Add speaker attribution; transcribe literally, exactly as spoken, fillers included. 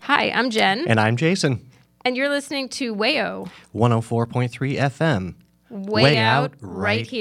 Speaker 1: Hi, I'm Jen.
Speaker 2: And I'm Jason.
Speaker 1: And you're listening to Wayo.
Speaker 2: one oh four point three F M.
Speaker 1: Way, Way out, out right here.